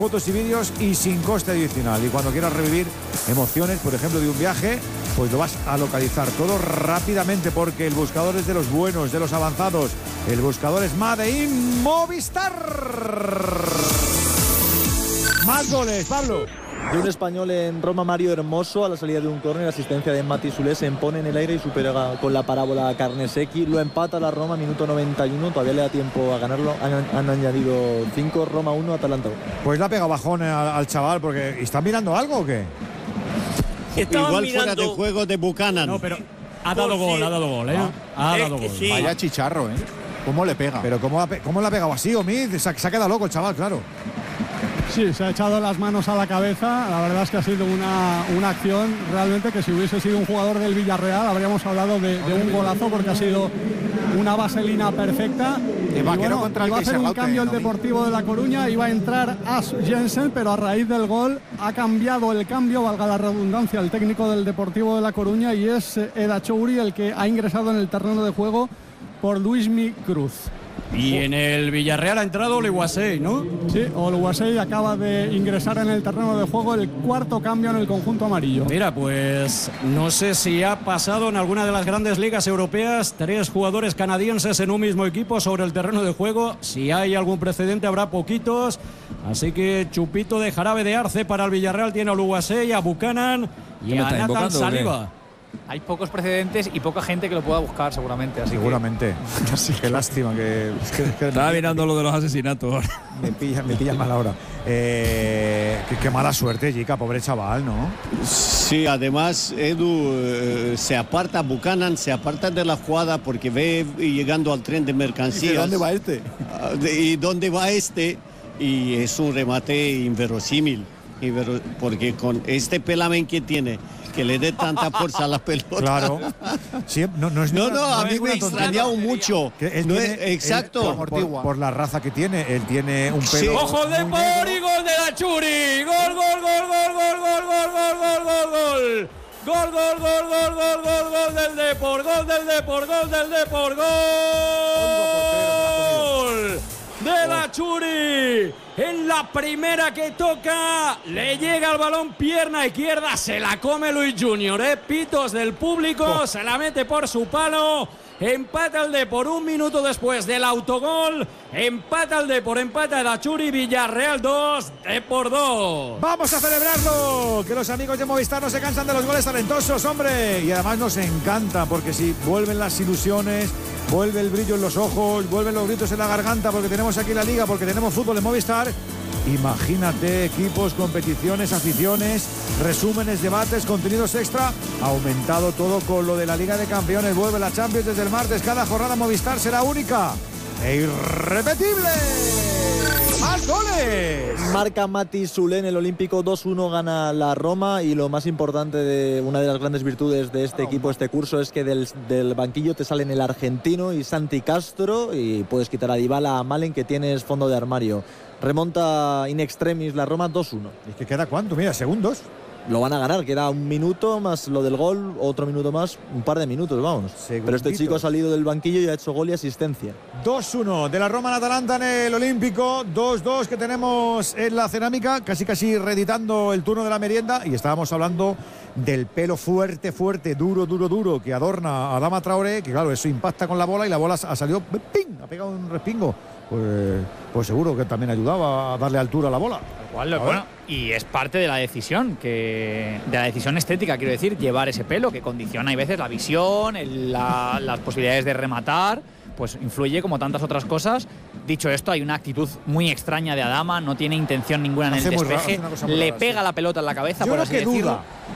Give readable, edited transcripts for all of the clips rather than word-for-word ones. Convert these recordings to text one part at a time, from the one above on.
fotos y vídeos y sin coste adicional. Y cuando quieras revivir emociones, por ejemplo, de un viaje, pues lo vas a localizar todo rápidamente, porque el buscador es de los buenos, de los avanzados. El buscador es Made in Movistar. Más goles, Pablo. De un español en Roma, Mario Hermoso, a la salida de un córner, asistencia de Mati Soler, se impone en el aire y supera con la parábola a Carnesecchi. Lo empata la Roma, minuto 91, todavía le da tiempo a ganarlo. Han añadido 5, Roma 1, Atalanta 1. Pues le ha pegado bajón al chaval, porque ¿están mirando algo o qué? Igual fuera de juego de Buchanan. No, pero ha dado gol, ¿eh? Ha dado gol. Sí. Vaya chicharro, ¿eh? ¿Cómo le pega? Pero ¿cómo le ha pegado así, Omid? Se ha quedado loco el chaval, claro. Sí, se ha echado las manos a la cabeza. La verdad es que ha sido una acción realmente que, si hubiese sido un jugador del Villarreal, habríamos hablado de un golazo, porque ha sido una vaselina perfecta. Y bueno, iba a hacer un cambio el Deportivo de La Coruña, iba a entrar As Jensen, pero a raíz del gol ha cambiado el cambio, valga la redundancia, el técnico del Deportivo de La Coruña, y es Eda Chouri el que ha ingresado en el terreno de juego por Luismi Cruz. Y en el Villarreal ha entrado Oluwasei, ¿no? Sí, Oluwasei acaba de ingresar en el terreno de juego, el cuarto cambio en el conjunto amarillo. Mira, pues no sé si ha pasado en alguna de las grandes ligas europeas 3 jugadores canadienses en un mismo equipo sobre el terreno de juego. Si hay algún precedente, habrá poquitos. Así que chupito de jarabe de arce para el Villarreal. Tiene a Oluwasei, a Buchanan y a Nathan Saliba. Hay pocos precedentes y poca gente que lo pueda buscar, seguramente. Así seguramente. Qué lástima que estaba mirando lo de los asesinatos. Me pilla mal ahora. Qué mala suerte, Jica, pobre chaval, ¿no? Sí, además, Edu, se aparta Buchanan, se aparta de la jugada porque ve llegando al tren de mercancías. ¿Y dónde va este? ¿Y dónde va este? Y es un remate inverosímil. Porque con este pelamen que tiene, que le dé tanta fuerza a la pelota. Claro. Sí, no, a mí me ha extrañado mucho. Exacto. Por la raza que tiene. Él tiene un pelo. Sí. ¡Ojo de por y gol de la Churi! ¡Gol, gol, gol, gol, gol, gol, gol, gol, gol, gol, gol! Gol, gol, gol, gol, gol, gol, gol del Depor, gol del Depor, gol del Depor, gol de la Churi. En la primera que toca, le llega el balón, pierna izquierda, se la come Luis Junior, pitos del público, se la mete por su palo. Empata el Depor 1 minuto después del autogol. Empata el Depor, empata el Achuri. Villarreal 2, Depor 2. ¡Vamos a celebrarlo! Que los amigos de Movistar no se cansan de los goles talentosos, hombre. Y además nos encanta, porque si vuelven las ilusiones, vuelve el brillo en los ojos, vuelven los gritos en la garganta, porque tenemos aquí la Liga, porque tenemos fútbol en Movistar. Imagínate, equipos, competiciones, aficiones, resúmenes, debates, contenidos extra. Ha aumentado todo con lo de la Liga de Campeones. Vuelve la Champions desde el martes. Cada jornada Movistar será única e irrepetible. ¡Más goles! Marca Mati Soler en el Olímpico, 2-1 gana la Roma. Y lo más importante, de una de las grandes virtudes de este equipo, este curso, es que del banquillo te salen el argentino y Santi Castro, y puedes quitar a Dybala, a Malen, que tienes fondo de armario. Remonta in extremis la Roma, 2-1. ¿Y que queda cuánto? Mira, segundos. Lo van a ganar, queda un minuto más lo del gol, otro minuto más, un par de minutos, vamos. Segunditos. Pero este chico ha salido del banquillo y ha hecho gol y asistencia. 2-1 de la Roma en Atalanta en el Olímpico. 2-2 que tenemos en la Cerámica, casi reeditando el turno de la merienda. Y estábamos hablando del pelo fuerte, duro que adorna a Adama Traoré, que claro, eso impacta con la bola y la bola ha salido, ¡ping!, ha pegado un respingo. Pues seguro que también ayudaba a darle altura a la bola. Bueno, y es parte de la decisión, de la decisión estética, quiero decir, llevar ese pelo, que condiciona a veces la visión, las posibilidades de rematar, pues influye como tantas otras cosas. Dicho esto, hay una actitud muy extraña de Adama, no tiene intención ninguna en el despeje, le pega la pelota en la cabeza, por así decirlo.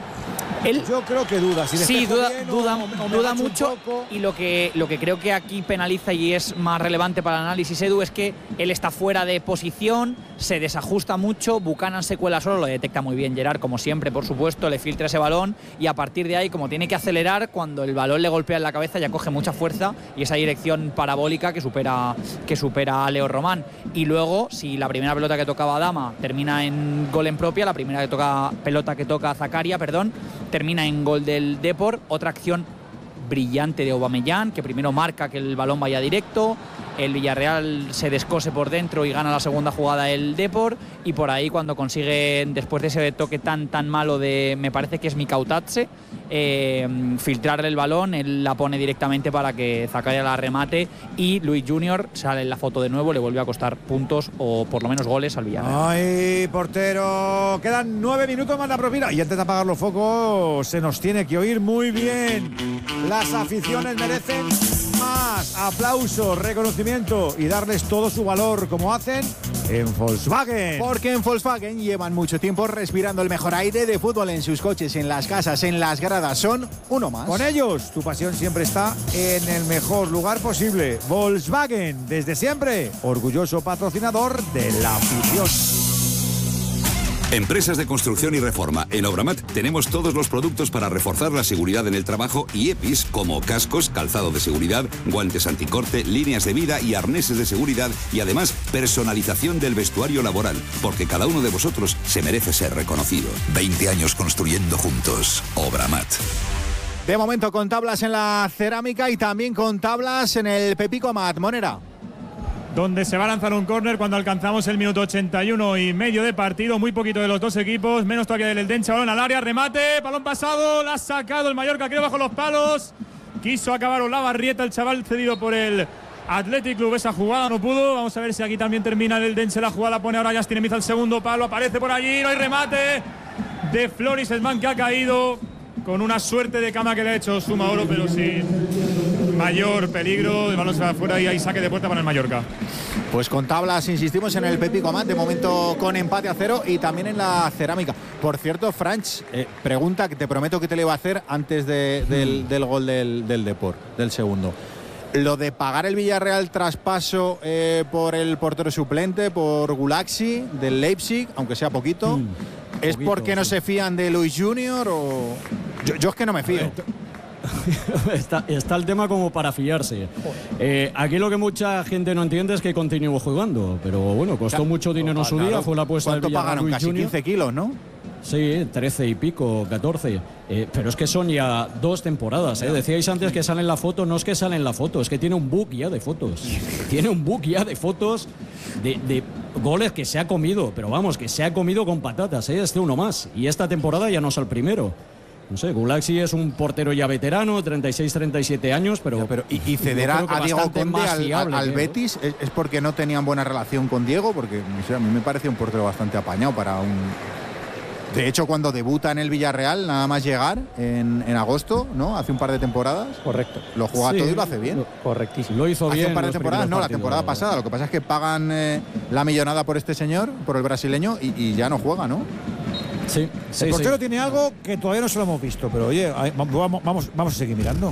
Yo creo que duda. Sí, duda mucho. Y lo que creo que aquí penaliza y es más relevante para el análisis, Edu, es que él está fuera de posición, se desajusta mucho, Buchanan se cuela solo, lo detecta muy bien Gerard, como siempre, por supuesto, le filtra ese balón y a partir de ahí, como tiene que acelerar, cuando el balón le golpea en la cabeza ya coge mucha fuerza y esa dirección parabólica que supera a Leo Román. Y luego, si la primera pelota que tocaba Adama termina en gol en propia, la pelota que toca Zakaria, termina en gol del Depor. Otra acción brillante de Aubameyang, que primero marca que el balón vaya directo, el Villarreal se descose por dentro y gana la segunda jugada el Depor, y por ahí cuando consigue, después de ese toque tan malo de, me parece que es Mikautatse, filtrarle el balón, él la pone directamente para que Zakaria la remate, y Luis Junior sale en la foto de nuevo, le vuelve a costar puntos o por lo menos goles al Villarreal. ¡Ay, portero! Quedan 9 minutos más la propina. Y antes de apagar los focos, se nos tiene que oír muy bien. Las aficiones merecen más aplausos, reconocimiento y darles todo su valor, como hacen en Volkswagen. Porque en Volkswagen llevan mucho tiempo respirando el mejor aire de fútbol en sus coches, en las casas, en las gradas. Son uno más. Con ellos, tu pasión siempre está en el mejor lugar posible. Volkswagen, desde siempre, orgulloso patrocinador de la afición. Empresas de construcción y reforma. En Obramat tenemos todos los productos para reforzar la seguridad en el trabajo y EPIs como cascos, calzado de seguridad, guantes anticorte, líneas de vida y arneses de seguridad, y además personalización del vestuario laboral, porque cada uno de vosotros se merece ser reconocido. 20 años construyendo juntos. Obramat. De momento con tablas en la cerámica y también con tablas en el Pepico Amat. Monera. Donde se va a lanzar un córner cuando alcanzamos el minuto 81 y medio de partido. Muy poquito de los dos equipos, menos todavía del Eldense. Balón al área, remate, balón pasado, la ha sacado el Mallorca, creo, bajo los palos. Quiso acabar Olavarrieta, el chaval cedido por el Athletic Club. Esa jugada no pudo. Vamos a ver si aquí también termina el Eldense la jugada. La pone ahora Justin Emiza al segundo palo, aparece por allí, no hay remate de Floris, el man que ha caído con una suerte de cama que le ha hecho Suma Oro, pero sin mayor peligro. El balón se va afuera y hay saque de puerta para el Mallorca. Pues con tablas insistimos en el Pepico Amat, de momento con empate a 0 y también en la cerámica. Por cierto, Franch, pregunta que te prometo que te le iba a hacer antes del gol del Depor, del segundo. Lo de pagar el Villarreal traspaso por el portero suplente, por Gulaxi, del Leipzig, aunque sea poquito, ¿es porque no se fían de Luis Junior o...? Yo es que no me fío. Está el tema como para fiarse. Aquí lo que mucha gente no entiende es que continuó jugando, pero bueno, costó mucho dinero en su día, fue la apuesta del Villarreal. ¿Cuánto pagaron? Casi 15 kilos, ¿no? Sí, 13 y pico, 14. Pero es que son ya 2 temporadas. Decíais antes que sale en la foto, no es que sale en la foto, es que tiene un book ya de fotos. Tiene un book ya de fotos de goles que se ha comido, pero vamos, que se ha comido con patatas, este uno más. Y esta temporada ya no es el primero. No sé, Gulaxi es un portero ya veterano, 36-37 años, pero ¿Y cederá a Diego Conde al Betis? ¿Es porque no tenían buena relación con Diego? Porque no sé, a mí me parece un portero bastante apañado para un... De hecho, cuando debuta en el Villarreal, nada más llegar en agosto, ¿no? Hace un par de temporadas. Correcto. Lo juega todo y lo hace bien. Correctísimo. Lo hizo bien. Hace un par de temporadas, no, la temporada pasada. Lo que pasa es que pagan la millonada por este señor, por el brasileño, y ya no juega, ¿no? Sí. El portero tiene algo que todavía no se lo hemos visto, pero oye, vamos a seguir mirando.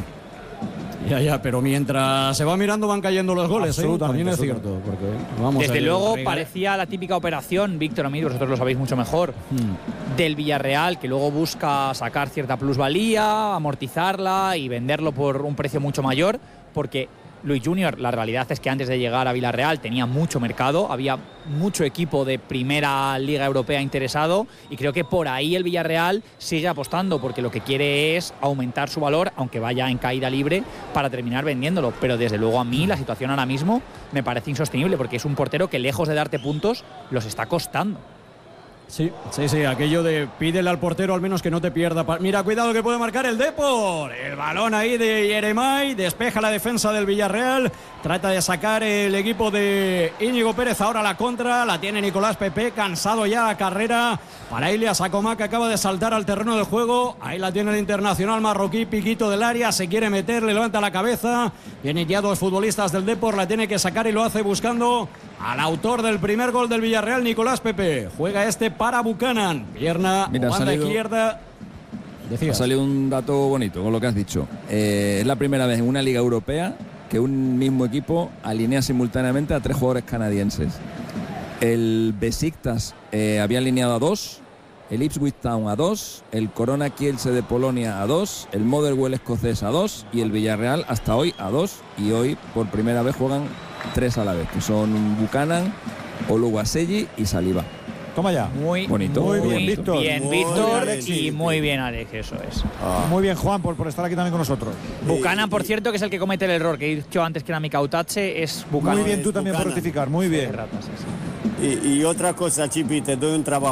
Ya, pero mientras se va mirando van cayendo los goles, también es cierto. Porque, vamos, desde luego parecía la típica operación, Víctor, Amir, vosotros lo sabéis mucho mejor, del Villarreal, que luego busca sacar cierta plusvalía, amortizarla y venderlo por un precio mucho mayor, porque Luis Junior, la realidad es que antes de llegar a Villarreal tenía mucho mercado, había mucho equipo de primera liga europea interesado, y creo que por ahí el Villarreal sigue apostando, porque lo que quiere es aumentar su valor, aunque vaya en caída libre, para terminar vendiéndolo. Pero desde luego a mí la situación ahora mismo me parece insostenible, porque es un portero que, lejos de darte puntos, los está costando. Sí, aquello de pídele al portero al menos que no te pierda. Mira, cuidado que puede marcar el Depor. El balón ahí de Yeremay, despeja la defensa del Villarreal, trata de sacar el equipo de Íñigo Pérez. Ahora la contra, la tiene Nicolás Pepe, cansado ya a carrera para Ilias Acomá, que acaba de saltar al terreno de juego. Ahí la tiene el internacional marroquí, piquito del área, se quiere meter, le levanta la cabeza. Vienen ya 2 futbolistas del Depor, la tiene que sacar y lo hace buscando al autor del primer gol del Villarreal, Nicolás Pepe. Juega para Buchanan, pierna, banda izquierda. Ha salido un dato bonito con lo que has dicho. Es la primera vez en una liga europea que un mismo equipo alinea simultáneamente a 3 jugadores canadienses. El Besiktas había alineado a 2, el Ipswich Town a 2, el Corona Kielce de Polonia a 2, el Motherwell escocés a 2 y el Villarreal hasta hoy a 2, y hoy por primera vez juegan 3 a la vez, que son Buchanan, Oluwaseyi y Saliba. Toma ya. Muy bonito. Muy bien, Víctor. Bien, Víctor, y muy bien, Alex, eso es. Muy bien, Juan, por estar aquí también con nosotros. Buchanan, por cierto, que es el que comete el error que he dicho antes que era Mikautache, es Buchanan. Muy bien, tú también por rectificar, muy bien. Y otra cosa, Chipi, te doy un trabajo.